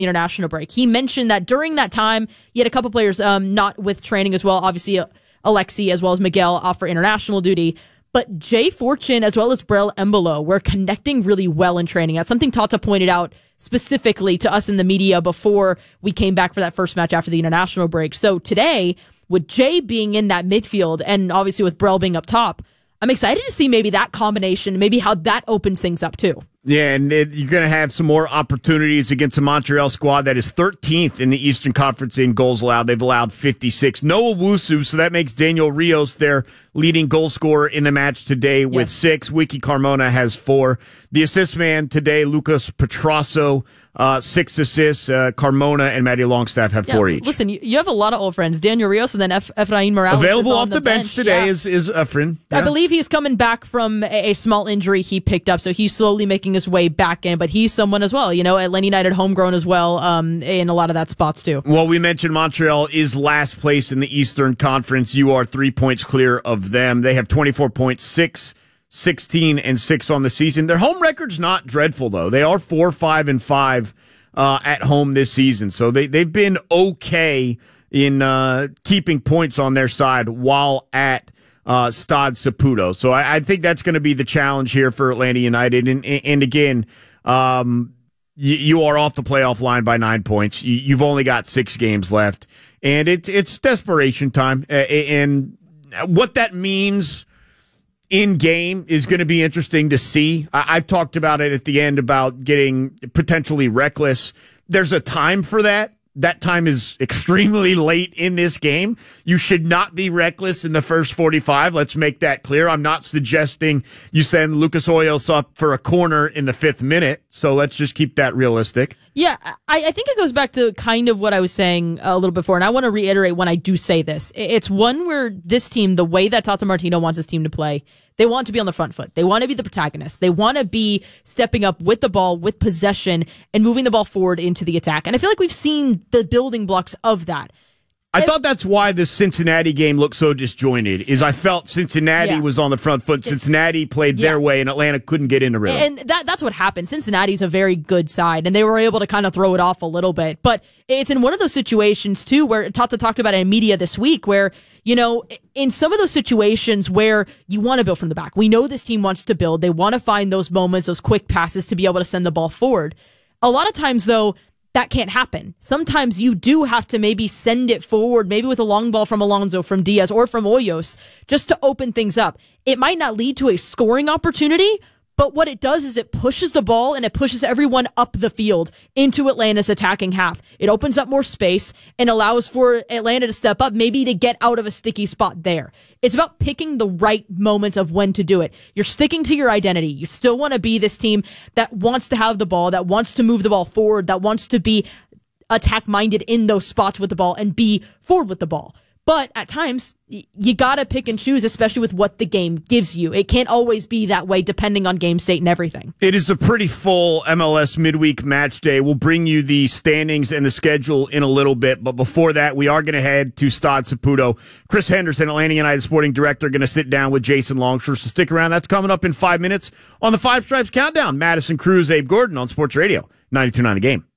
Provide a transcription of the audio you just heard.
international break. He mentioned that during that time, he had a couple players not with training as well. Obviously, Alexi as well as Miguel off for international duty. But Jay Fortune as well as Brel Embolo were connecting really well in training. That's something Tata pointed out specifically to us in the media before we came back for that first match after the international break. So today, with Jay being in that midfield and obviously with Brel being up top, I'm excited to see maybe that combination, maybe how that opens things up too. Yeah, and you're going to have some more opportunities against a Montreal squad that is 13th in the Eastern Conference in goals allowed. They've allowed 56. No Owusu, so that makes Daniel Rios their leading goal scorer in the match today with 6. Wiki Carmona has 4. The assist man today, Lucas Petrasso, 6 assists. Carmona and Matty Longstaff have 4 each. Listen, you have a lot of old friends. Daniel Rios and then Efrain Morales. Available off the bench today is Efrain. Yeah. I believe he's coming back from a small injury he picked up, so he's slowly making his way back in, but he's someone as well, Atlanta United homegrown as well, in a lot of that spots too. Well, we mentioned Montreal is last place in the Eastern Conference. You are 3 points clear of them. They have 24 points, 16-6 on the season. Their home record's not dreadful though. They are 4-5-5 at home this season, so they've been okay in keeping points on their side while at Stade Saputo. So I think that's going to be the challenge here for Atlanta United. And again, you are off the playoff line by 9 points. You've only got 6 games left, and it's desperation time. And what that means in game is going to be interesting to see. I've talked about it at the end about getting potentially reckless. There's a time for that. That time is extremely late in this game. You should not be reckless in the first 45. Let's make that clear. I'm not suggesting you send Lucas Hoyos up for a corner in the 5th minute. So let's just keep that realistic. Yeah, I think it goes back to kind of what I was saying a little before, and I want to reiterate when I do say this. It's one where this team, the way that Tata Martino wants his team to play, they want to be on the front foot. They want to be the protagonists. They want to be stepping up with the ball, with possession, and moving the ball forward into the attack. And I feel like we've seen the building blocks of that. I thought that's why the Cincinnati game looked so disjointed, is I felt Cincinnati was on the front foot. Cincinnati played their way, and Atlanta couldn't get in the rhythm. And that's what happened. Cincinnati's a very good side, and they were able to kind of throw it off a little bit. But it's in one of those situations, too, where Tata talked about it in media this week, where, in some of those situations where you want to build from the back. We know this team wants to build. They want to find those moments, those quick passes to be able to send the ball forward. A lot of times, though, that can't happen. Sometimes you do have to maybe send it forward, maybe with a long ball from Alonso, from Diaz, or from Hoyos, just to open things up. It might not lead to a scoring opportunity, but what it does is it pushes the ball and it pushes everyone up the field into Atlanta's attacking half. It opens up more space and allows for Atlanta to step up, maybe to get out of a sticky spot there. It's about picking the right moments of when to do it. You're sticking to your identity. You still want to be this team that wants to have the ball, that wants to move the ball forward, that wants to be attack-minded in those spots with the ball and be forward with the ball. But at times, you gotta pick and choose, especially with what the game gives you. It can't always be that way depending on game state and everything. It is a pretty full MLS midweek match day. We'll bring you the standings and the schedule in a little bit, but before that, we are going to head to Stade Saputo. Chris Henderson, Atlanta United Sporting Director, going to sit down with Jason Longshore, so stick around. That's coming up in 5 minutes on the Five Stripes Countdown. Madison Cruz, Abe Gordon on Sports Radio 92.9 The Game.